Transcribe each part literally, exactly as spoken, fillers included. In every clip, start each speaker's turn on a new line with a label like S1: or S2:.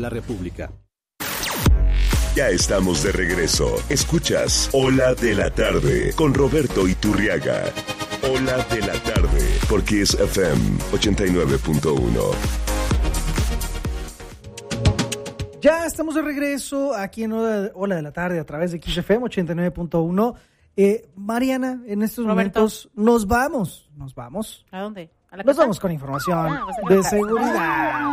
S1: La República.
S2: Ya estamos de regreso. Escuchas Ola de la Tarde con Roberto Iturriaga. Ola de la Tarde por Kiss F M ochenta y nueve punto uno.
S3: Ya estamos de regreso aquí en Ola de la Tarde a través de Kiss F M ochenta y nueve punto uno. Eh, Mariana, en estos Roberto. momentos nos vamos. Nos vamos.
S4: ¿A dónde? ¿A la
S3: nos
S4: casa?
S3: vamos con información
S4: ah,
S3: de seguridad.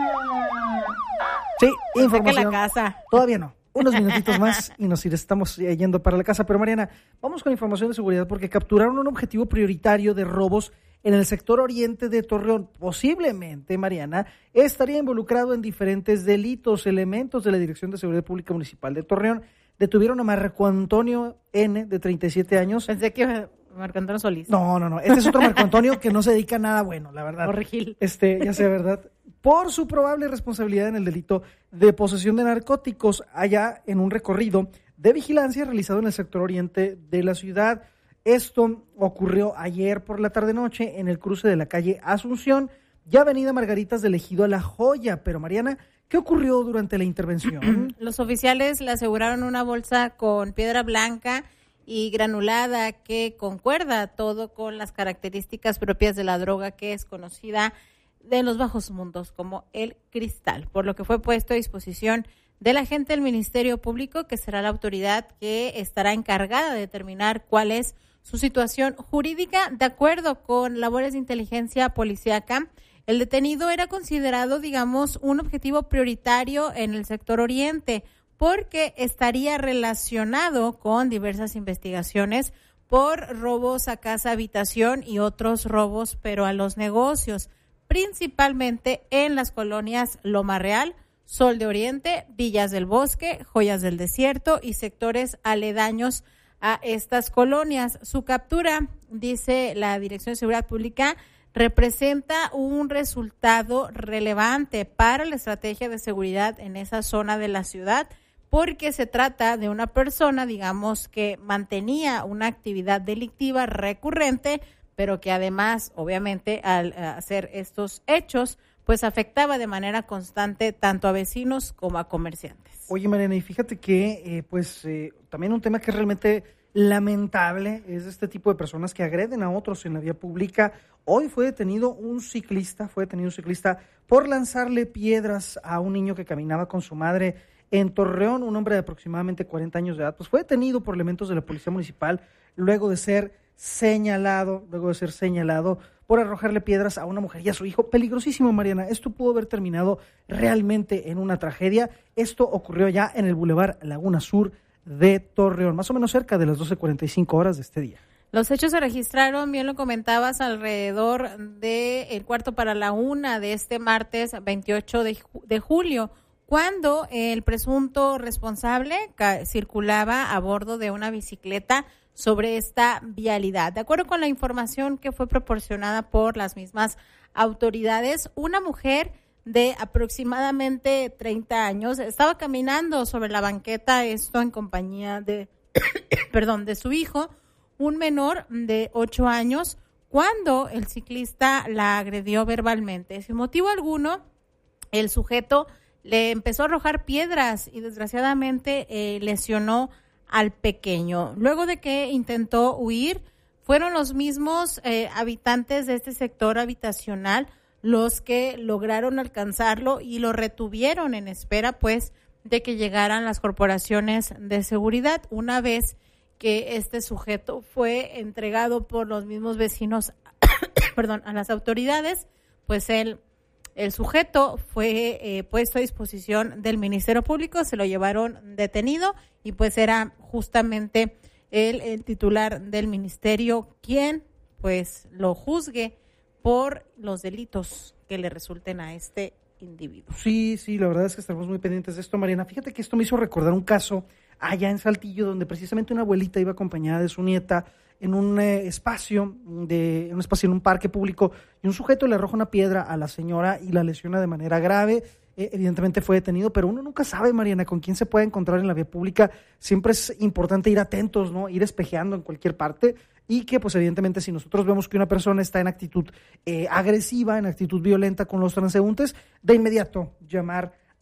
S3: Sí, información.
S4: La casa.
S3: Todavía no. Unos minutitos más y nos estamos yendo para la casa. Pero Mariana, vamos con información de seguridad porque capturaron un objetivo prioritario de robos en el sector oriente de Torreón. Posiblemente, Mariana, estaría involucrado en diferentes delitos. Elementos de la Dirección de Seguridad Pública Municipal de Torreón detuvieron a Marco Antonio N., de treinta y siete años.
S4: Pensé que Marco Antonio Solís.
S3: No, no, no. Este es otro Marco Antonio que no se dedica a nada bueno, la verdad.
S4: Corregil.
S3: Este, ya sé, ¿verdad? Por su probable responsabilidad en el delito de posesión de narcóticos allá en un recorrido de vigilancia realizado en el sector oriente de la ciudad. Esto ocurrió ayer por la tarde-noche en el cruce de la calle Asunción y avenida Margaritas del Ejido a La Joya. Pero Mariana, ¿qué ocurrió durante la intervención?
S4: Los oficiales le aseguraron una bolsa con piedra blanca y granulada que concuerda todo con las características propias de la droga que es conocida de los bajos mundos como el cristal, por lo que fue puesto a disposición del agente del Ministerio Público, que será la autoridad que estará encargada de determinar cuál es su situación jurídica. De acuerdo con labores de inteligencia policíaca, el detenido era considerado, digamos, un objetivo prioritario en el sector oriente, porque estaría relacionado con diversas investigaciones por robos a casa, habitación y otros robos, pero a los negocios, principalmente en las colonias Loma Real, Sol de Oriente, Villas del Bosque, Joyas del Desierto y sectores aledaños a estas colonias. Su captura, dice la Dirección de Seguridad Pública, representa un resultado relevante para la estrategia de seguridad en esa zona de la ciudad, porque se trata de una persona, digamos, que mantenía una actividad delictiva recurrente, pero que además, obviamente, al hacer estos hechos, pues afectaba de manera constante tanto a vecinos como a comerciantes.
S3: Oye, Mariana, y fíjate que, eh, pues, eh, también un tema que es realmente lamentable es este tipo de personas que agreden a otros en la vía pública. Hoy fue detenido un ciclista, fue detenido un ciclista por lanzarle piedras a un niño que caminaba con su madre en Torreón, un hombre de aproximadamente cuarenta años de edad. Pues fue detenido por elementos de la Policía Municipal luego de ser señalado, luego de ser señalado por arrojarle piedras a una mujer y a su hijo. Peligrosísimo, Mariana. Esto pudo haber terminado realmente en una tragedia. Esto ocurrió ya en el Boulevard Laguna Sur de Torreón, más o menos cerca de las doce cuarenta y cinco horas de este día.
S4: Los hechos se registraron, bien lo comentabas, alrededor de el cuarto para la una de este martes veintiocho de, de julio, cuando el presunto responsable ca- circulaba a bordo de una bicicleta sobre esta vialidad. De acuerdo con la información que fue proporcionada por las mismas autoridades, una mujer de aproximadamente treinta años estaba caminando sobre la banqueta, esto en compañía de, perdón, de su hijo, un menor de ocho años, cuando el ciclista la agredió verbalmente. Sin motivo alguno, el sujeto le empezó a arrojar piedras y desgraciadamente eh, lesionó al pequeño. Luego de que intentó huir, fueron los mismos eh, habitantes de este sector habitacional los que lograron alcanzarlo y lo retuvieron en espera, pues, de que llegaran las corporaciones de seguridad. Una vez que este sujeto fue entregado por los mismos vecinos, perdón, a las autoridades, pues el, el sujeto fue eh, puesto a disposición del Ministerio Público, se lo llevaron detenido y pues era justamente el, el titular del ministerio quien pues lo juzgue por los delitos que le resulten a este individuo.
S3: Sí, sí, la verdad es que estamos muy pendientes de esto, Mariana. Fíjate que esto me hizo recordar un caso allá en Saltillo, donde precisamente una abuelita iba acompañada de su nieta en un eh, espacio, de un espacio en un parque público, y un sujeto le arroja una piedra a la señora y la lesiona de manera grave. Eh, evidentemente fue detenido, pero uno nunca sabe, Mariana, con quién se puede encontrar en la vía pública. Siempre es importante ir atentos, ¿no? Ir espejeando en cualquier parte, y que pues evidentemente si nosotros vemos que una persona está en actitud eh, agresiva, en actitud violenta con los transeúntes, de inmediato llamar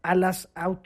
S3: a las